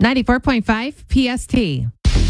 94.5 PST.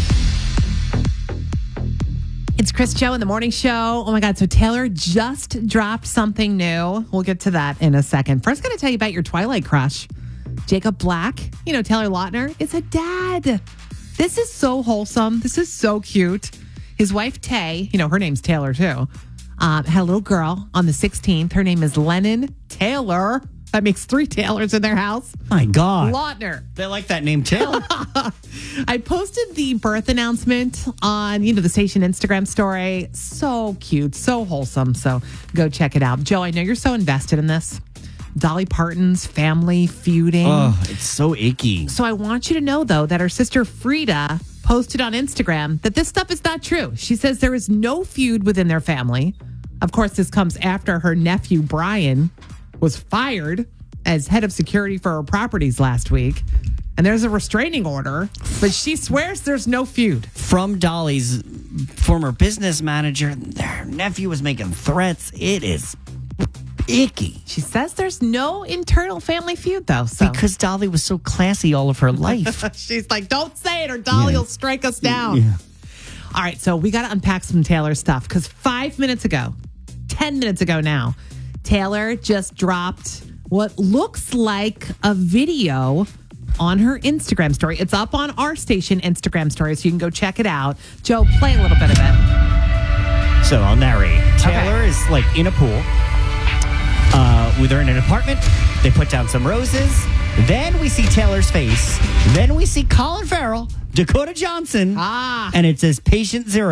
It's Chris Joe in the morning show. Oh my God. So Taylor just dropped something new. We'll get to that in a second. First, going to tell you about your Twilight crush. Jacob Black, Taylor Lautner, is a dad. This is so wholesome. This is so cute. His wife, Tay, her name's Taylor too, had a little girl on the 16th. Her name is Lennon Taylor. That makes 3 Taylors in their house. My God. Lautner. They like that name, Taylor. I posted the birth announcement on, the station Instagram story. So cute, so wholesome. So go check it out. Joe, I know you're so invested in this. Dolly Parton's family feuding. Oh, it's so icky. So I want you to know, though, that her sister Frida posted on Instagram that this stuff is not true. She says there is no feud within their family. Of course, this comes after her nephew, Brian, was fired as head of security for her properties last week. And there's a restraining order, but she swears there's no feud. From Dolly's former business manager, their nephew was making threats. It is icky. She says there's no internal family feud, though. So. Because Dolly was so classy all of her life. She's like, don't say it or Dolly will strike us down. Yeah. All right, so we got to unpack some Taylor stuff because 10 minutes ago now, Taylor just dropped what looks like a video on her Instagram story. It's up on our station Instagram story, so you can go check it out. Joe, play a little bit of it. So I'll narrate. Taylor is like in a pool. They're in an apartment. They put down some roses. Then we see Taylor's face. Then we see Colin Farrell, Dakota Johnson. And it says patient 0.